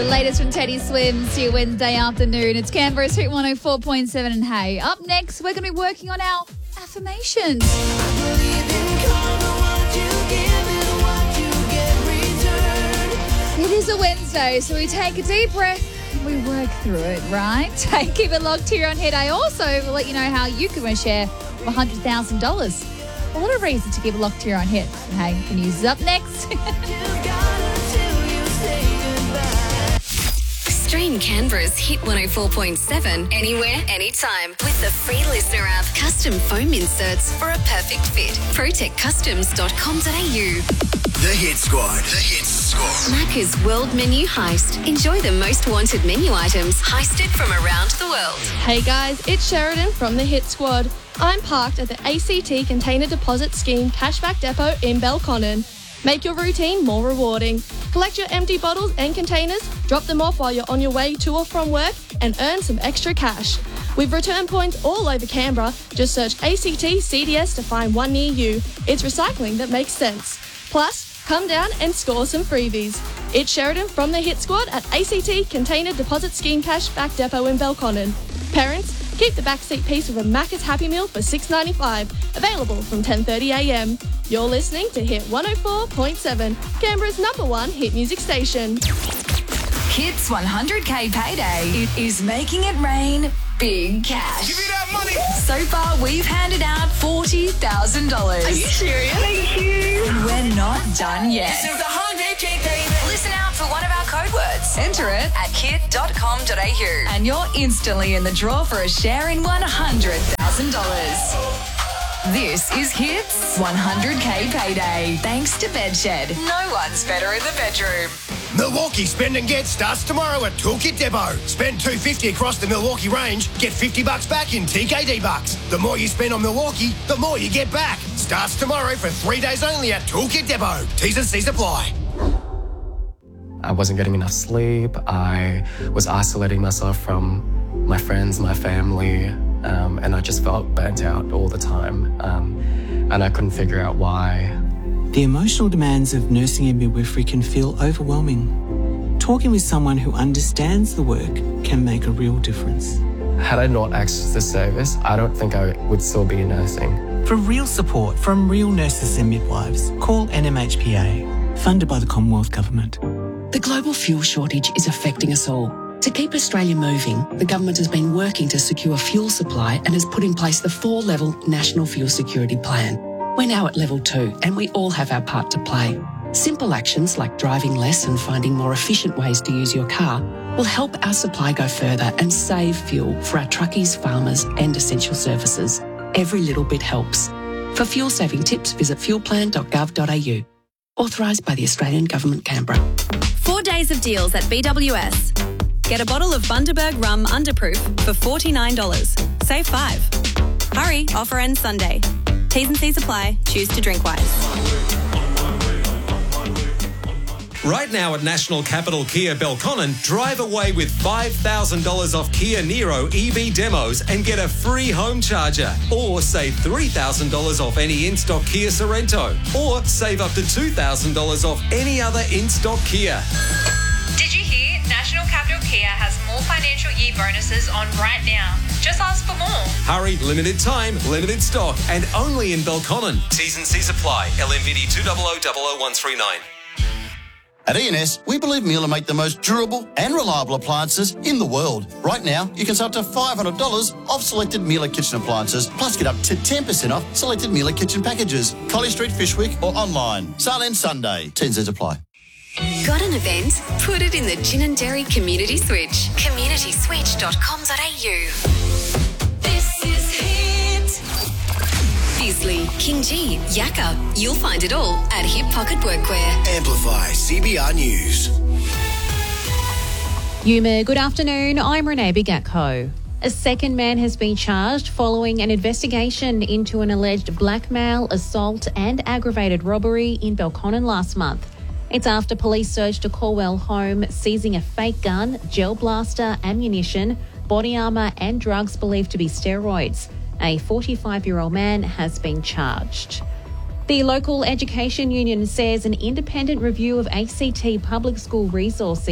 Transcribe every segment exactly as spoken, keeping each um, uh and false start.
The latest from Teddy Swims to your Wednesday afternoon. It's Canberra's Hit one oh four point seven. And hey, up next, we're going to be working on our affirmations. It is a Wednesday, so we take a deep breath and we work through it, right? Keep it locked here on Hit. I also will let you know how you can win a share of one hundred thousand dollars. A lot of reason to keep it locked here on Hit. And hey, the news is up next. Stream Canberra's Hit one oh four point seven anywhere, anytime with the free listener app. Custom foam inserts for a perfect fit. protect customs dot com dot a u. The Hit Squad. The Hit Squad. Macca's World Menu Heist. Enjoy the most wanted menu items heisted from around the world. Hey guys, it's Sheridan from the Hit Squad. I'm parked at the A C T Container Deposit Scheme Cashback Depot in Belconnen. Make your routine more rewarding. Collect your empty bottles and containers, drop them off while you're on your way to or from work, and earn some extra cash. With return points all over Canberra, just search A C T C D S to find one near you. It's recycling that makes sense. Plus, come down and score some freebies. It's Sheridan from the Hit Squad at A C T Container Deposit Scheme Cashback Depot in Belconnen. Parents, keep the backseat piece of a Macca's Happy Meal for six dollars ninety-five. Available from ten thirty a m. You're listening to Hit one oh four point seven, Canberra's number one hit music station. Hits one hundred K payday. It is making it rain big cash. Give me that money. So far, we've handed out forty thousand dollars. Are you serious? Thank you. And we're not done yet. This is one hundred K baby. Listen out for one of our code words. Enter it at hit dot com dot a u. And you're instantly in the draw for a share in one hundred thousand dollars. This is Hits one hundred K payday. Thanks to Bedshed. No one's better in the bedroom. Milwaukee Spend and Get starts tomorrow at Toolkit Depot. Spend two hundred fifty dollars across the Milwaukee range, get fifty bucks back in T K D bucks. The more you spend on Milwaukee, the more you get back. Starts tomorrow for three days only at Toolkit Depot. T's and C's apply. I wasn't getting enough sleep. I was isolating myself from my friends, my family, um, and I just felt burnt out all the time. Um, and I couldn't figure out why. The emotional demands of nursing and midwifery can feel overwhelming. Talking with someone who understands the work can make a real difference. Had I not accessed this service, I don't think I would still be nursing. For real support from real nurses and midwives, call N M H P A, funded by the Commonwealth Government. The global fuel shortage is affecting us all. To keep Australia moving, the government has been working to secure fuel supply and has put in place the four-level National Fuel Security Plan. We're now at level two and we all have our part to play. Simple actions like driving less and finding more efficient ways to use your car will help our supply go further and save fuel for our truckies, farmers and essential services. Every little bit helps. For fuel-saving tips, visit fuel plan dot gov dot a u. Authorised by the Australian Government, Canberra. Four days of deals at B W S. Get a bottle of Bundaberg Rum Underproof for forty-nine dollars. Save five. Hurry, offer ends Sunday. T's and C's apply. Choose to drink wise. Right now at National Capital Kia Belconnen, drive away with five thousand dollars off Kia Niro E V demos and get a free home charger. Or save three thousand dollars off any in-stock Kia Sorrento. Or save up to two thousand dollars off any other in-stock Kia. Did you hear? National Capital Kia has more financial year bonuses on right now. Just ask for more. Hurry, limited time, limited stock, and only in Belconnen. T's and C's apply. L M V D two zero zero zero zero one three nine. At E N S, we believe Miele make the most durable and reliable appliances in the world. Right now, you can save up to five hundred dollars off selected Miele kitchen appliances, plus get up to ten percent off selected Miele kitchen packages. Collie Street, Fishwick, or online. Sale ends Sunday. T and C's apply. Got an event? Put it in the Ginninderry Community Switch. community switch dot com dot a u. This is Hit. Beasley, King G, Yakka. You'll find it all at Hip Pocket Workwear. Amplify C B R News. Yuma, good afternoon. I'm Renee Bigatko. A second man has been charged following an investigation into an alleged blackmail, assault and aggravated robbery in Belconnen last month. It's after police searched a Corwell home, seizing a fake gun, gel blaster, ammunition, body armour and drugs believed to be steroids. A forty-five-year-old man has been charged. The local education union says an independent review of A C T public school resourcing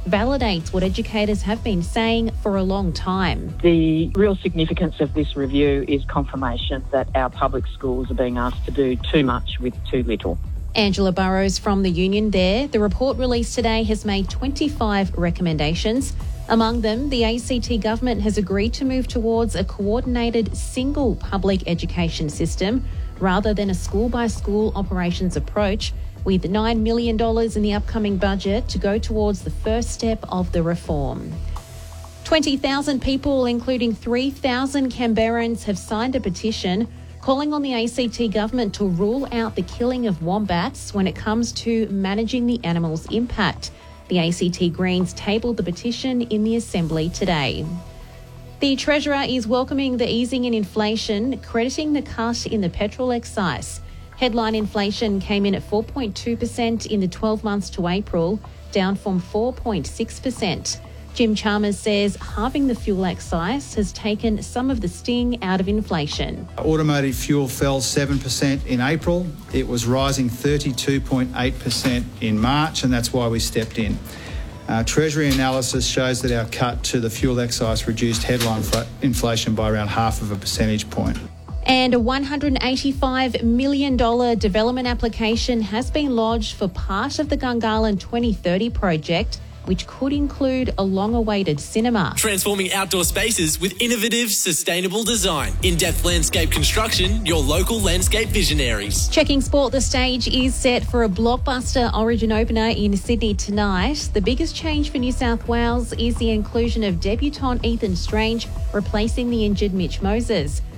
validates what educators have been saying for a long time. The real significance of this review is confirmation that our public schools are being asked to do too much with too little. Angela Burrows from the union there. The report released today has made twenty-five recommendations. Among them, the A C T government has agreed to move towards a coordinated single public education system rather than a school-by-school operations approach, with nine million dollars in the upcoming budget to go towards the first step of the reform. twenty thousand people, including three thousand Canberrans, have signed a petition calling on the A C T government to rule out the killing of wombats when it comes to managing the animal's impact. The A C T Greens tabled the petition in the Assembly today. The Treasurer is welcoming the easing in inflation, crediting the cut in the petrol excise. Headline inflation came in at four point two percent in the twelve months to April, down from four point six percent. Jim Chalmers says halving the fuel excise has taken some of the sting out of inflation. Automotive fuel fell seven percent in April. It was rising thirty-two point eight percent in March, and that's why we stepped in. Uh, Treasury analysis shows that our cut to the fuel excise reduced headline fl- inflation by around half of a percentage point. And a one hundred eighty-five million dollars development application has been lodged for part of the Gungahlin twenty thirty project, which could include a long-awaited cinema. Transforming outdoor spaces with innovative, sustainable design. In-depth landscape construction, your local landscape visionaries. Checking sport, the stage is set for a blockbuster Origin opener in Sydney tonight. The biggest change for New South Wales is the inclusion of debutant Ethan Strange replacing the injured Mitch Moses.